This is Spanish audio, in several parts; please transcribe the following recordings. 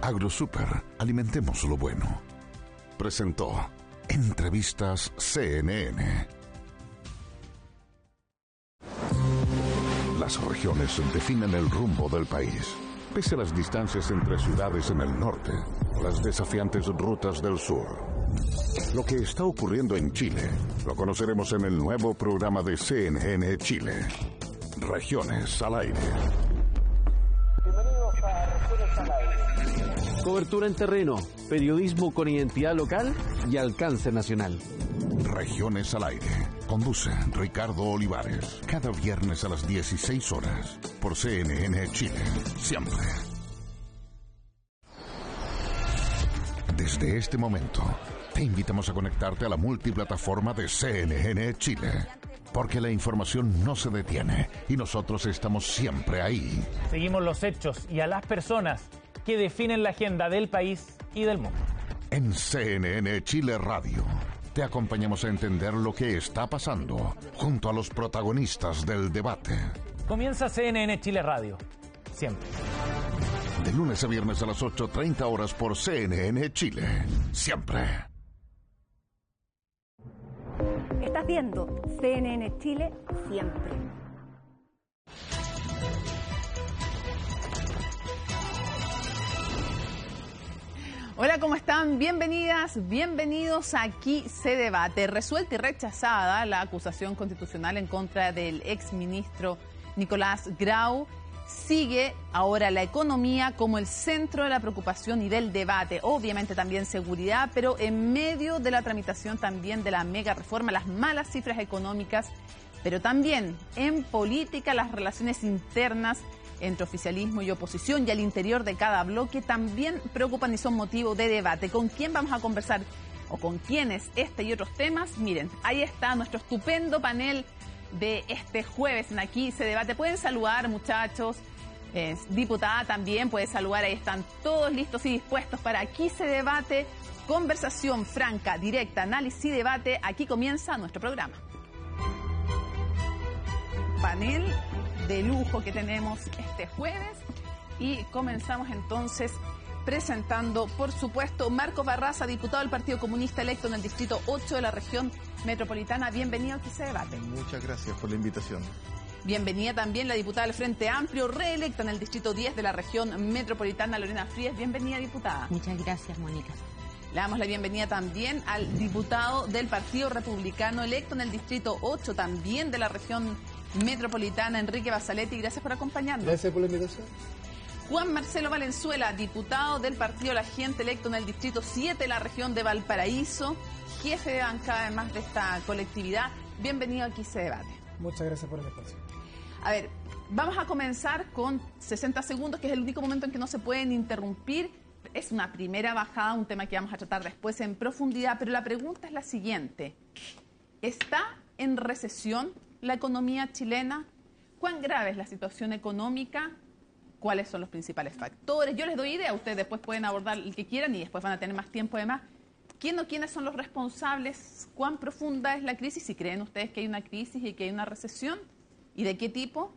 AgroSuper, alimentemos lo bueno. Presentó Entrevistas CNN. Las regiones definen el rumbo del país. Pese a las distancias entre ciudades en el norte, las desafiantes rutas del sur. Lo que está ocurriendo en Chile lo conoceremos en el nuevo programa de CNN Chile. Regiones al aire. Bienvenidos a Regiones al aire. Cobertura en terreno, periodismo con identidad local y alcance nacional. Regiones al aire. Conduce Ricardo Olivares. Cada viernes a las 16 horas. Por CNN Chile. Siempre. Desde este momento, te invitamos a conectarte a la multiplataforma de CNN Chile. Porque la información no se detiene y nosotros estamos siempre ahí. Seguimos los hechos y a las personas que definen la agenda del país y del mundo. En CNN Chile Radio, te acompañamos a entender lo que está pasando junto a los protagonistas del debate. Comienza CNN Chile Radio. Siempre. De lunes a viernes a las 8:30 horas por CNN Chile. Siempre. Estás viendo CNN Chile Siempre. Hola, ¿cómo están? Bienvenidas, bienvenidos a Aquí se debate. Resuelta y rechazada la acusación constitucional en contra del exministro Nicolás Grau. Sigue ahora la economía como el centro de la preocupación y del debate. Obviamente también seguridad, pero en medio de la tramitación también de la mega reforma, las malas cifras económicas, pero también en política las relaciones internas entre oficialismo y oposición y al interior de cada bloque también preocupan y son motivo de debate. ¿Con quién vamos a conversar o con quiénes este y otros temas? Miren, ahí está nuestro estupendo panel de este jueves en Aquí se debate. Pueden saludar, muchachos. Diputada también puede saludar. Ahí están todos listos y dispuestos para Aquí se debate. Conversación franca, directa, análisis y debate. Aquí comienza nuestro programa. Panel de lujo que tenemos este jueves y comenzamos entonces presentando, por supuesto, Marcos Barraza, diputado del Partido Comunista electo en el Distrito 8 de la región metropolitana. Bienvenido a Aquí se debate. Muchas gracias por la invitación. Bienvenida también la diputada del Frente Amplio, reelecta en el Distrito 10 de la región metropolitana, Lorena Frías. Bienvenida, diputada. Muchas gracias, Mónica. Le damos la bienvenida también al diputado del Partido Republicano electo en el Distrito 8, también de la región metropolitana, Enrique Basaletti. Gracias por acompañarnos. Gracias por la invitación. Juan Marcelo Valenzuela, diputado del Partido La Gente electo en el Distrito 7 de la región de Valparaíso, jefe de bancada además de esta colectividad. Bienvenido a Aquí se debate. Muchas gracias por el espacio. A ver, vamos a comenzar con 60 segundos, que es el único momento en que no se pueden interrumpir. Es una primera bajada, un tema que vamos a tratar después en profundidad, pero la pregunta es la siguiente. ¿Está en recesión la economía chilena? ¿Cuán grave es la situación económica? ¿Cuáles son los principales factores? Yo les doy idea, ustedes después pueden abordar el que quieran y después van a tener más tiempo además. ¿Quién o quiénes son los responsables? ¿Cuán profunda es la crisis? Si creen ustedes que hay una crisis y que hay una recesión, ¿y de qué tipo?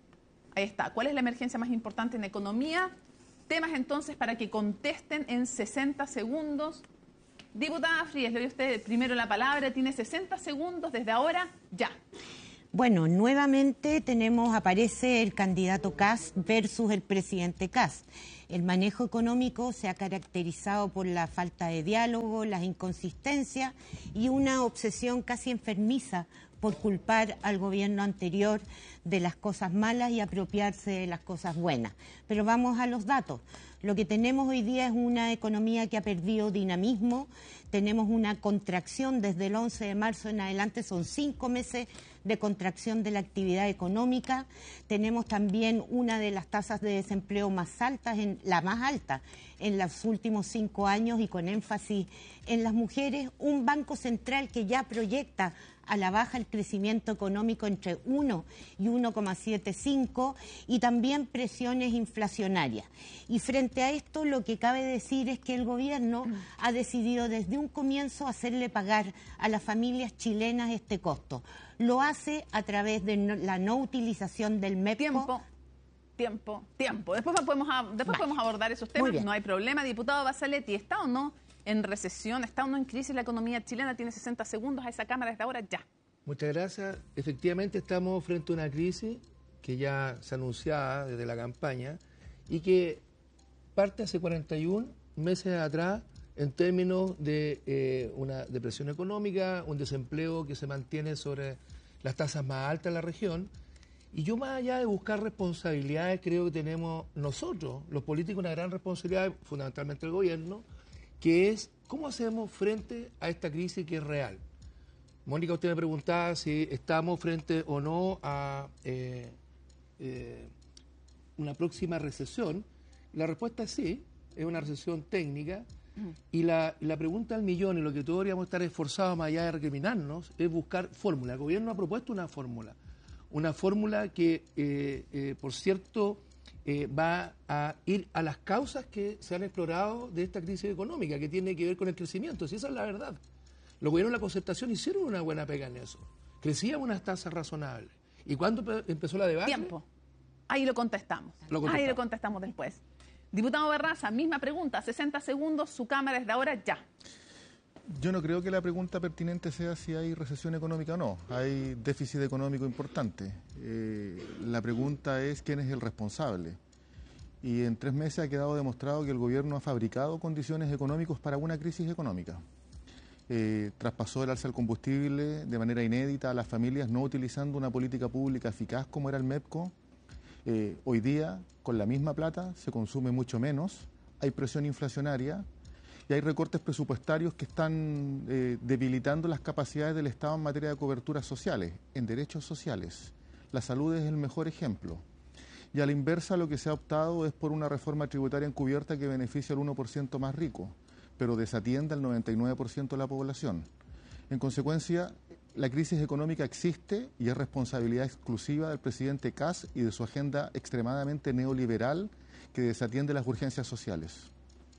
Ahí está. ¿Cuál es la emergencia más importante en economía? Temas entonces para que contesten en 60 segundos. Diputada Frías, le doy a usted primero la palabra. Tiene 60 segundos desde ahora, ya. Bueno, nuevamente aparece el candidato Kast versus el presidente Kast. El manejo económico se ha caracterizado por la falta de diálogo, las inconsistencias y una obsesión casi enfermiza por culpar al gobierno anterior de las cosas malas y apropiarse de las cosas buenas. Pero vamos a los datos. Lo que tenemos hoy día es una economía que ha perdido dinamismo, tenemos una contracción desde el 11 de marzo en adelante, son 5 meses de contracción de la actividad económica, tenemos también una de las tasas de desempleo más altas, la más alta en los últimos 5 años y con énfasis en las mujeres, un Banco Central que ya proyecta a la baja el crecimiento económico entre 1 y 1,75 y también presiones inflacionarias. Y frente a esto lo que cabe decir es que el gobierno ha decidido desde un comienzo hacerle pagar a las familias chilenas este costo. Lo hace a través de la no utilización del MEPCO. tiempo. Después podemos abordar esos temas, no hay problema. Diputado Bassaletti, ¿está o no en recesión, está o no en crisis la economía chilena? Tiene 60 segundos a esa cámara desde ahora ya. Muchas gracias. Efectivamente estamos frente a una crisis que ya se anunciaba desde la campaña y que parte hace 41 meses atrás en términos de una depresión económica, un desempleo que se mantiene sobre las tasas más altas de la región. Y yo, más allá de buscar responsabilidades, creo que tenemos nosotros, los políticos, una gran responsabilidad, fundamentalmente el gobierno, que es cómo hacemos frente a esta crisis que es real. Mónica, usted me preguntaba si estamos frente o no a una próxima recesión. La respuesta es sí, es una recesión técnica. Y la pregunta al millón, y lo que todos deberíamos estar esforzados más allá de recriminarnos, es buscar fórmula. El gobierno ha propuesto una fórmula que, por cierto, va a ir a las causas que se han explorado de esta crisis económica, que tiene que ver con el crecimiento. Si esa es la verdad. Los gobiernos de la concertación hicieron una buena pega en eso. Crecían unas tasas razonables. ¿Y cuándo empezó la debate? Tiempo. Ahí lo contestamos. Ahí lo contestamos después. Diputado Barraza, misma pregunta, 60 segundos, su cámara desde ahora ya. Yo no creo que la pregunta pertinente sea si hay recesión económica o no. Hay déficit económico importante. La pregunta es quién es el responsable. Y en 3 meses ha quedado demostrado que el gobierno ha fabricado condiciones económicas para una crisis económica. Traspasó el alza del combustible de manera inédita a las familias, no utilizando una política pública eficaz como era el MEPCO. Hoy día, con la misma plata, se consume mucho menos, hay presión inflacionaria y hay recortes presupuestarios que están debilitando las capacidades del Estado en materia de coberturas sociales, en derechos sociales. La salud es el mejor ejemplo. Y a la inversa, lo que se ha optado es por una reforma tributaria encubierta que beneficia al 1% más rico, pero desatiende al 99% de la población. En consecuencia, la crisis económica existe y es responsabilidad exclusiva del presidente Kast y de su agenda extremadamente neoliberal que desatiende las urgencias sociales.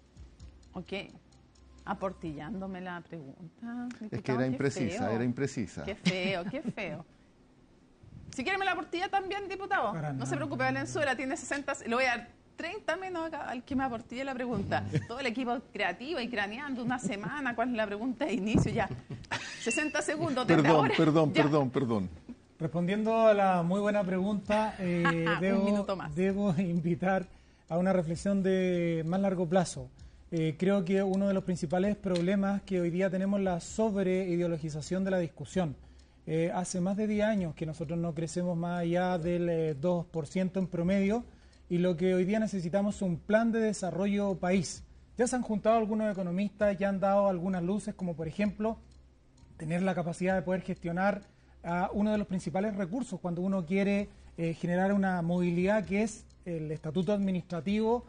Ok, aportillándome la pregunta. Es que era imprecisa, Qué feo. Si quiere me la aportilla también, diputado. No se preocupe, Valenzuela tiene 60, le voy a dar 30 menos acá al que me aportille la pregunta. Todo el equipo creativo y craneando una semana, ¿cuál es la pregunta de inicio? Ya, 60 segundos. Perdón. Respondiendo a la muy buena pregunta, debo invitar a una reflexión de más largo plazo. Creo que uno de los principales problemas que hoy día tenemos es la sobreideologización de la discusión. Hace más de 10 años que nosotros no crecemos más allá del 2% en promedio y lo que hoy día necesitamos es un plan de desarrollo país. Ya se han juntado algunos economistas, ya han dado algunas luces, como por ejemplo tener la capacidad de poder gestionar uno de los principales recursos cuando uno quiere generar una movilidad que es el estatuto administrativo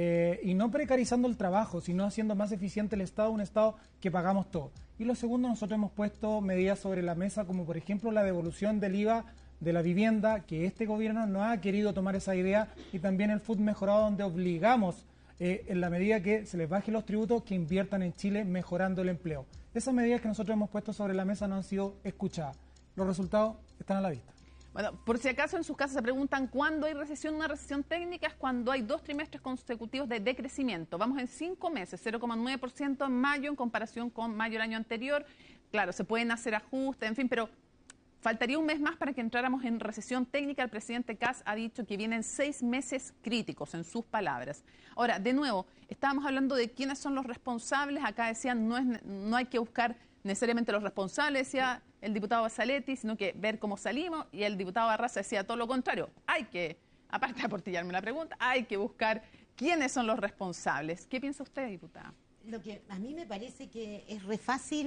y no precarizando el trabajo, sino haciendo más eficiente el Estado, un Estado que pagamos todo. Y lo segundo, nosotros hemos puesto medidas sobre la mesa, como por ejemplo la devolución del IVA de la vivienda, que este gobierno no ha querido tomar esa idea, y también el FUT mejorado, donde obligamos, en la medida que se les baje los tributos, que inviertan en Chile mejorando el empleo. Esas medidas que nosotros hemos puesto sobre la mesa no han sido escuchadas. Los resultados están a la vista. Bueno, por si acaso en sus casas se preguntan cuándo hay recesión. Una recesión técnica es cuando hay 2 trimestres consecutivos de decrecimiento. Vamos en 5 meses, 0,9% en mayo en comparación con mayo del año anterior. Claro, se pueden hacer ajustes, en fin, pero faltaría un mes más para que entráramos en recesión técnica. El presidente Kast ha dicho que vienen 6 meses críticos, en sus palabras. Ahora, de nuevo, estábamos hablando de quiénes son los responsables. Acá decían, no hay que buscar necesariamente los responsables, decía el diputado Bassaletti, sino que ver cómo salimos, y el diputado Barraza decía todo lo contrario. Hay que, aparte de aportillarme la pregunta, hay que buscar quiénes son los responsables. ¿Qué piensa usted, diputada? Lo que a mí me parece que es re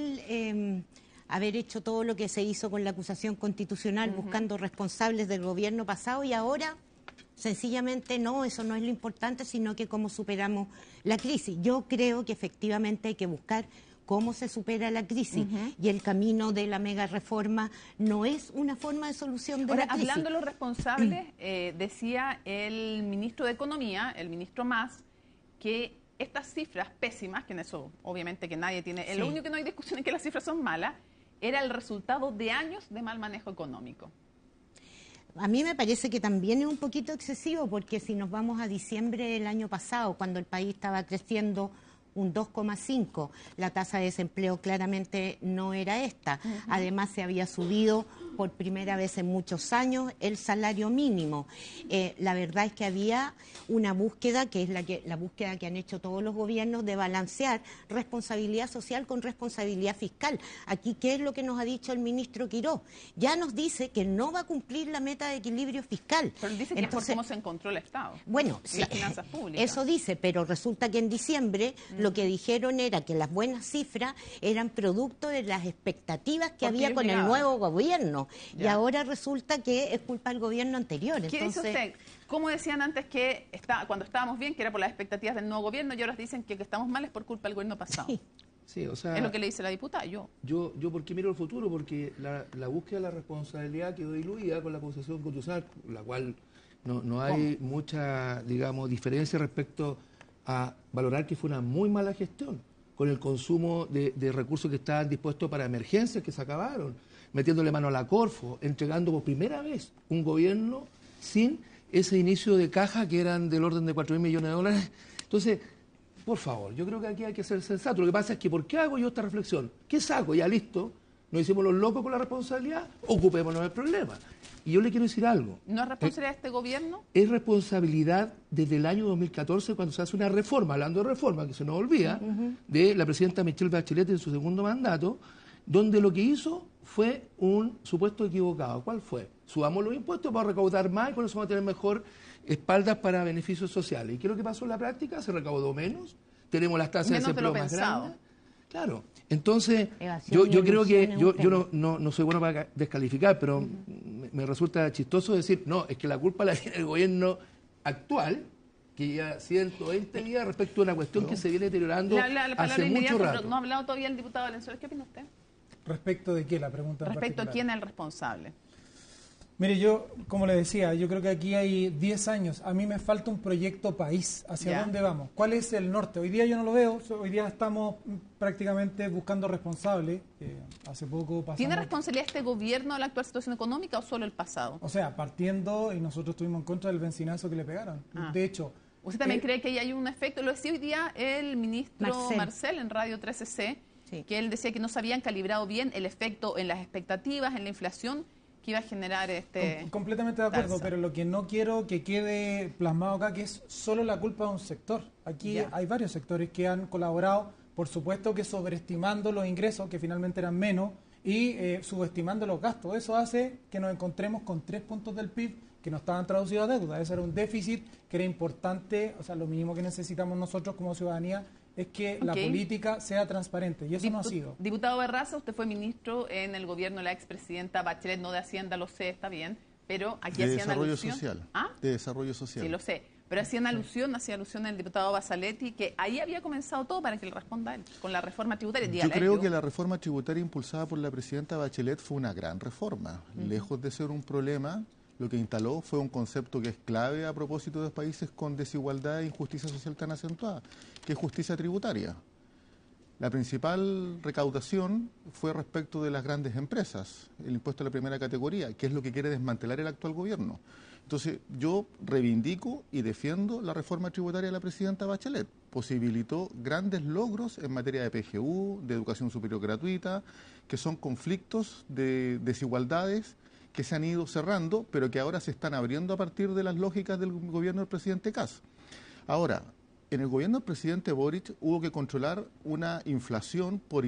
fácil haber hecho todo lo que se hizo con la acusación constitucional, buscando responsables del gobierno pasado, y ahora sencillamente no, eso no es lo importante, sino que cómo superamos la crisis. Yo creo que efectivamente hay que buscar cómo se supera la crisis, y el camino de la mega reforma no es una forma de solución de la crisis. Hablando de los responsables, decía el ministro de Economía, el ministro Mas, que estas cifras pésimas, que en eso obviamente que nadie tiene, lo único que no hay discusión es que las cifras son malas, era el resultado de años de mal manejo económico. a mí me parece que también es un poquito excesivo, porque si nos vamos a diciembre del año pasado, cuando el país estaba creciendo un 2,5, la tasa de desempleo claramente no era esta. Además, se había subido por primera vez en muchos años el salario mínimo. La verdad es que había una búsqueda, que es la búsqueda que han hecho todos los gobiernos, de balancear responsabilidad social con responsabilidad fiscal. Aquí, ¿qué es lo que nos ha dicho el ministro Quirós? Ya nos dice que no va a cumplir la meta de equilibrio fiscal. Pero él dice que entonces, es por cómo se encontró el Estado. Bueno, las finanzas públicas. Eso dice, pero resulta que en diciembre lo que dijeron era que las buenas cifras eran producto de las expectativas que había con el nuevo gobierno. Ya. Y ahora resulta que es culpa del gobierno anterior. ¿Qué dice usted? ¿Cómo decían antes que cuando estábamos bien, que era por las expectativas del nuevo gobierno, y ahora dicen que estamos mal es por culpa del gobierno pasado? Sí, o sea, es lo que le dice la diputada. Yo ¿por qué miro el futuro? Porque la búsqueda de la responsabilidad quedó diluida con la Constitución Constitucional, la cual no hay mucha, digamos, diferencia respecto a valorar que fue una muy mala gestión con el consumo de recursos que estaban dispuestos para emergencias que se acabaron, metiéndole mano a la Corfo, entregando por primera vez un gobierno sin ese inicio de caja que eran del orden de 4.000 millones de dólares. Entonces, por favor, yo creo que aquí hay que ser sensato. Lo que pasa es que, ¿por qué hago yo esta reflexión? ¿Qué saco? Ya listo, nos hicimos los locos con la responsabilidad, ocupémonos del problema. Y yo le quiero decir algo. ¿No es responsabilidad de este gobierno? Es responsabilidad desde el año 2014, cuando se hace una reforma, hablando de reforma, que se nos olvida, de la presidenta Michelle Bachelet en su segundo mandato, donde lo que hizo fue un supuesto equivocado. ¿Cuál fue? Subamos los impuestos para recaudar más y con eso vamos a tener mejor espaldas para beneficios sociales. ¿Y qué es lo que pasó en la práctica? Se recaudó menos, tenemos las tasas de desempleo más grandes. Claro, entonces yo creo que yo no soy bueno para descalificar, pero me resulta chistoso decir, no, es que la culpa la tiene el gobierno actual, que ya 120 días respecto a una cuestión que se viene deteriorando hace mucho rato. Pero no ha hablado todavía el diputado Valenzuela. ¿Qué opina usted? ¿Respecto de qué? La pregunta en respecto a quién es el responsable. Mire, yo, como le decía, yo creo que aquí hay 10 años. A mí me falta un proyecto país. ¿Hacia dónde vamos? ¿Cuál es el norte? Hoy día yo no lo veo. Hoy día estamos prácticamente buscando responsables. Hace poco pasamos... ¿Tiene responsabilidad este gobierno de la actual situación económica o solo el pasado? O sea, partiendo, y nosotros estuvimos en contra del bencinazo que le pegaron. De hecho... ¿Usted también cree que hay un efecto? Lo decía hoy día el ministro Marcel en Radio 13C, que él decía que no se habían calibrado bien el efecto en las expectativas, en la inflación, que iba a generar completamente de acuerdo, pero lo que no quiero que quede plasmado acá que es solo la culpa de un sector. Aquí hay varios sectores que han colaborado, por supuesto que sobreestimando los ingresos, que finalmente eran menos, y subestimando los gastos. Eso hace que nos encontremos con 3 puntos del PIB que no estaban traducidos a deuda. Ese era un déficit que era importante, o sea, lo mínimo que necesitamos nosotros como ciudadanía es que la política sea transparente, y eso no ha sido. Diputado Barraza, usted fue ministro en el gobierno de la expresidenta Bachelet, no de Hacienda, lo sé, está bien, pero aquí hacían alusión... Social. De desarrollo social. Sí, lo sé, pero hacía alusión el diputado Basaletti, que ahí había comenzado todo, para que le responda él, con la reforma tributaria. Yo creo que la reforma tributaria impulsada por la presidenta Bachelet fue una gran reforma. Lejos de ser un problema, lo que instaló fue un concepto que es clave a propósito de los países con desigualdad e injusticia social tan acentuada, que es justicia tributaria. La principal recaudación fue respecto de las grandes empresas, el impuesto de la primera categoría, que es lo que quiere desmantelar el actual gobierno. Entonces, yo reivindico y defiendo la reforma tributaria de la presidenta Bachelet. Posibilitó grandes logros en materia de PGU, de educación superior gratuita, que son conflictos de desigualdades que se han ido cerrando, pero que ahora se están abriendo a partir de las lógicas del gobierno del presidente Kast. Ahora, en el gobierno del presidente Boric hubo que controlar una inflación por